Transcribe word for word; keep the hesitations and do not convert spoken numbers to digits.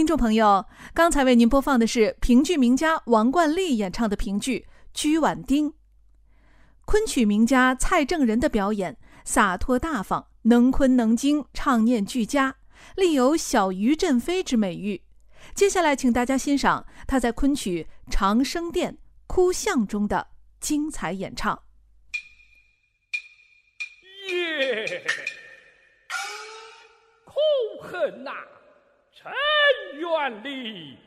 听众朋友，刚才为您播放的是评剧名家王冠丽演唱的评剧《居婉丁》。昆曲名家蔡正仁的表演洒脱大方，能昆能经，唱念俱佳，立有小鱼振飞之美誉。接下来请大家欣赏他在昆曲《长生殿·哭相》中的精彩演唱。 耶，空恨呐、陈元礼